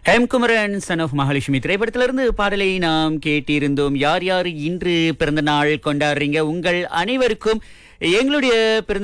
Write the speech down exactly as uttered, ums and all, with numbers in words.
M Kumaran son of Mahalakshmi திரைப்படத்திலிருந்து பாடலை நாம் கேட்டிருந்தோம். யார் யார் இன்று பிறந்த நாள் கொண்டாடுறீங்க? உங்கள் அனைவருக்கும் எங்களுடைய பிறந்த